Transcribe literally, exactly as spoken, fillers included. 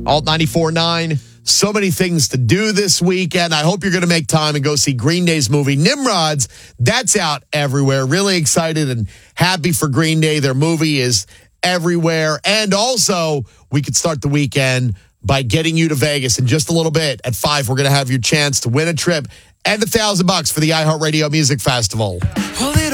Alt ninety-four point nine. So many things to do this weekend. I hope you're going to make time and go see Green Day's movie, Nimrods. That's out everywhere. Really excited and happy for Green Day. Their movie is everywhere. And also, we could start the weekend by getting you to Vegas in just a little bit. At five, we're going to have your chance to win a trip and a thousand bucks for the iHeartRadio Music Festival. Well,